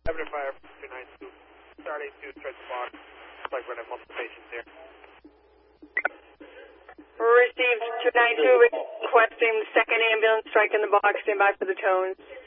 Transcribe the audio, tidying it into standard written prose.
Evident fire 292. Start 82, straight to box. Looks like we're going to have multiple patients here. Received 292, requesting second ambulance, strike in the box, stand by for the tones.